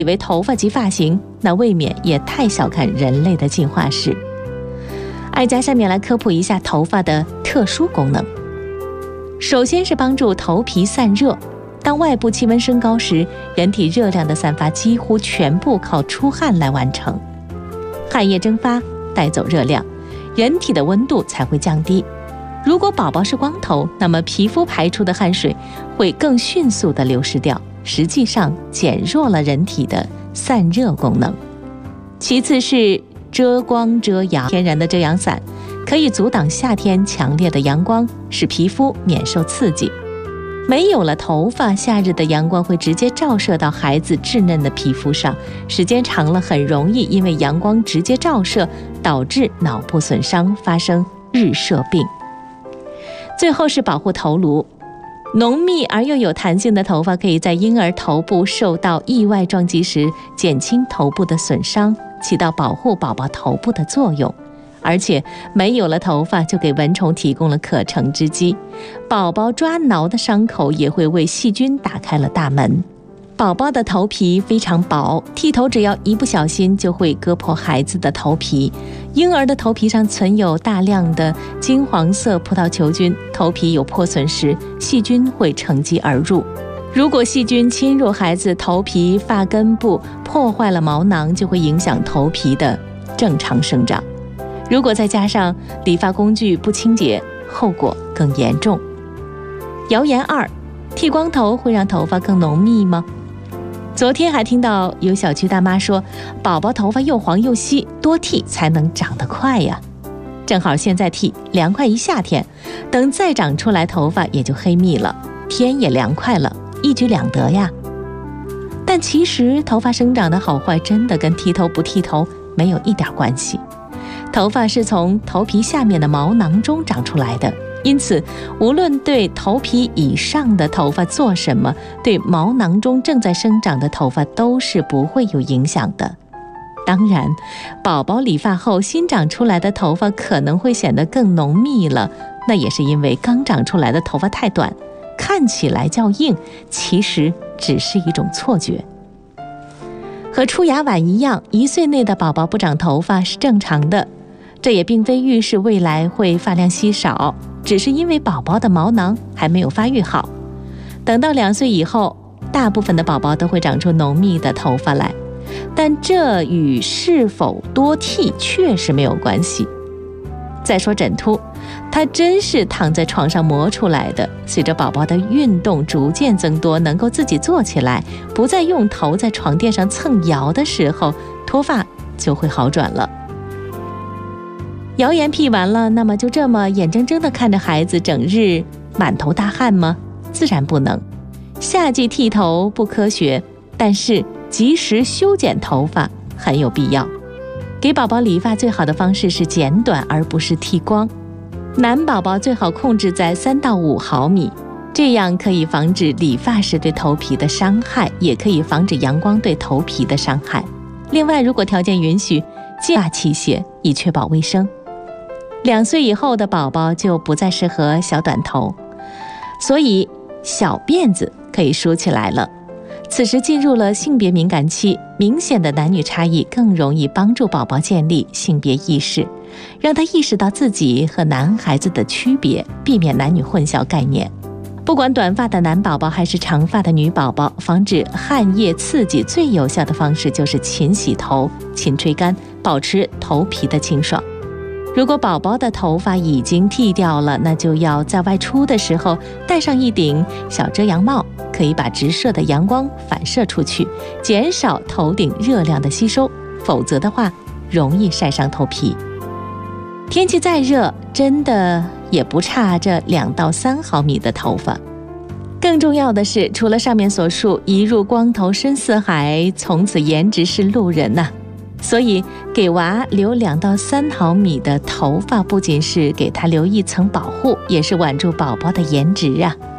以为头发及发型，那未免也太小看人类的进化史。艾佳下面来科普一下头发的特殊功能。首先是帮助头皮散热，当外部气温升高时，人体热量的散发几乎全部靠出汗来完成。汗液蒸发，带走热量，人体的温度才会降低。如果宝宝是光头，那么皮肤排出的汗水会更迅速地流失掉，实际上减弱了人体的散热功能。其次是遮光遮阳，天然的遮阳伞可以阻挡夏天强烈的阳光，使皮肤免受刺激。没有了头发，夏日的阳光会直接照射到孩子稚嫩的皮肤上，时间长了很容易因为阳光直接照射导致脑部损伤，发生日射病。最后是保护头颅，浓密而又有弹性的头发可以在婴儿头部受到意外撞击时减轻头部的损伤，起到保护宝宝头部的作用。而且没有了头发，就给蚊虫提供了可乘之机，宝宝抓挠的伤口也会为细菌打开了大门。宝宝的头皮非常薄，剃头只要一不小心就会割破孩子的头皮。婴儿的头皮上存有大量的金黄色葡萄球菌，头皮有破损时，细菌会乘机而入。如果细菌侵入孩子头皮发根部，破坏了毛囊，就会影响头皮的正常生长。如果再加上理发工具不清洁，后果更严重。谣言2：剃光头会让头发更浓密吗？昨天还听到有小区大妈说，宝宝头发又黄又稀，多剃才能长得快呀。正好现在剃，凉快一夏天，等再长出来头发也就黑密了，天也凉快了，一举两得呀。但其实头发生长的好坏真的跟剃头不剃头没有一点关系。头发是从头皮下面的毛囊中长出来的，因此无论对头皮以上的头发做什么，对毛囊中正在生长的头发都是不会有影响的。当然，宝宝理发后新长出来的头发可能会显得更浓密了，那也是因为刚长出来的头发太短，看起来较硬，其实只是一种错觉。和出牙晚一样，1岁内的宝宝不长头发是正常的，这也并非预示未来会发量稀少，只是因为宝宝的毛囊还没有发育好。等到2岁以后，大部分的宝宝都会长出浓密的头发来，但这与是否多剃确实没有关系。再说枕秃，它真是躺在床上磨出来的，随着宝宝的运动逐渐增多，能够自己坐起来，不再用头在床垫上蹭摇的时候，脱发就会好转了。谣言辟完了，那么就这么眼睁睁地看着孩子整日满头大汗吗？自然不能。夏季剃头不科学，但是及时修剪头发很有必要。给宝宝理发最好的方式是剪短，而不是剃光。男宝宝最好控制在3到5毫米，这样可以防止理发时对头皮的伤害，也可以防止阳光对头皮的伤害。另外，如果条件允许，净发器械以确保卫生。2岁以后的宝宝就不再适合小短头，所以小辫子可以梳起来了。此时进入了性别敏感期，明显的男女差异更容易帮助宝宝建立性别意识，让他意识到自己和男孩子的区别，避免男女混淆概念。不管短发的男宝宝还是长发的女宝宝，防止汗液刺激最有效的方式就是勤洗头、勤吹干，保持头皮的清爽。如果宝宝的头发已经剃掉了，那就要在外出的时候戴上一顶小遮阳帽，可以把直射的阳光反射出去，减少头顶热量的吸收，否则的话容易晒伤头皮。天气再热，真的也不差这2到3毫米的头发。更重要的是，除了上面所述，一入光头深似海，从此颜值是路人呐。所以给娃留2到3毫米的头发，不仅是给他留一层保护，也是挽住宝宝的颜值啊。